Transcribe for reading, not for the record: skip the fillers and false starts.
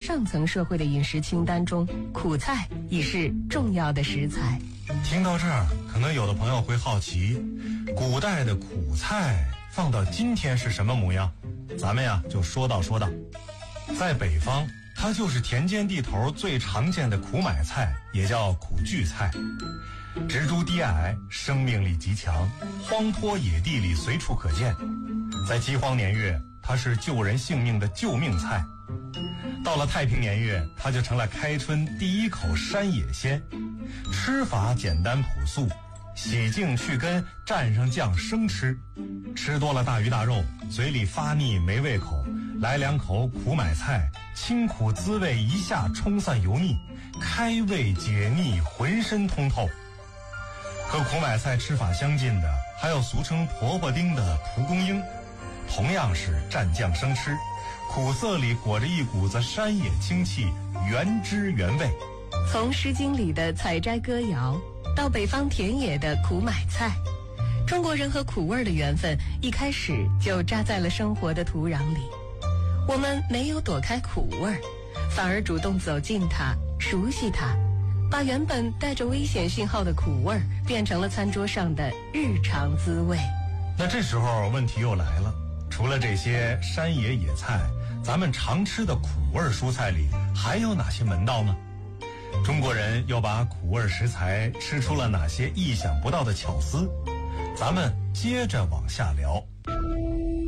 上层社会的饮食清单中，苦菜已是重要的食材。 听到这儿，可能有的朋友会好奇，古代的苦菜放到今天是什么模样？咱们呀就说道。在北方，它就是田间地头最常见的苦买菜，也叫苦苣菜。植株低矮，生命力极强，荒坡野地里随处可见。在饥荒年月，它是救人性命的救命菜。到了太平年月，它就成了开春第一口山野鲜。吃法简单朴素，洗净去根，蘸上酱生吃。吃多了大鱼大肉，嘴里发腻没胃口，来2口苦买菜，清苦滋味一下冲散油腻，开胃解腻，浑身通透。和苦买菜吃法相近的，还有俗称婆婆丁的蒲公英，同样是蘸酱生吃，苦涩里裹着一股子山野清气，原汁原味。 从《诗经》里的采摘歌谣，到北方田野的苦买菜，中国人和苦味的缘分一开始就扎在了生活的土壤里。我们没有躲开苦味，反而主动走近它，熟悉它，把原本带着危险信号的苦味变成了餐桌上的日常滋味。 那这时候问题又来了，除了这些山野野菜，咱们常吃的苦味蔬菜里还有哪些门道呢？中国人又把苦味食材吃出了哪些意想不到的巧思？咱们接着往下聊。